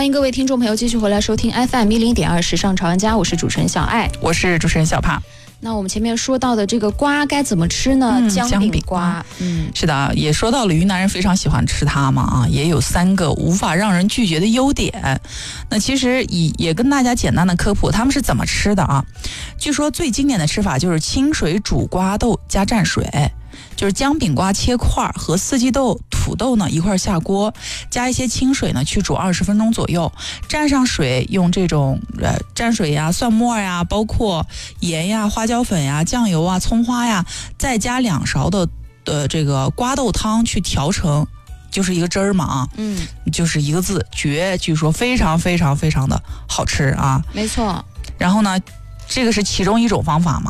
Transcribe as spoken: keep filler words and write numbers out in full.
欢迎各位听众朋友继续回来收听 F M 一零点二时尚潮玩家，我是主持人小爱， 我是主持人小帕。 那我们前面说到的这个瓜该怎么吃呢？ 嗯、 姜饼瓜， 嗯，是的，也说到了云南人非常喜欢吃它嘛啊，也有三个无法让人拒绝的优点。那其实也也跟大家简单的科普，他们是怎么吃的啊？据说最经典的吃法就是清水煮瓜豆加蘸水。就是姜饼瓜切块和四季豆、土豆呢一块下锅，加一些清水呢去煮二十分钟左右，蘸上水，用这种呃蘸水呀、蒜末呀，包括盐呀、花椒粉呀、酱油啊、葱花呀，再加两勺的呃这个瓜豆汤去调成，就是一个汁儿嘛啊， 嗯， 就是一个字绝，据说非常非常非常的好吃啊， 没错。 然后呢，这个是其中一种方法嘛。